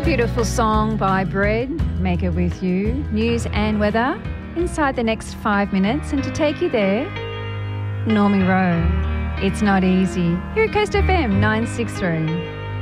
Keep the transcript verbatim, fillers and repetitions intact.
Beautiful song by Bread, Make It With You. News and weather inside the next five minutes. And to take you there, Normie Rowe. It's not easy. Here at Coast F M nine six three.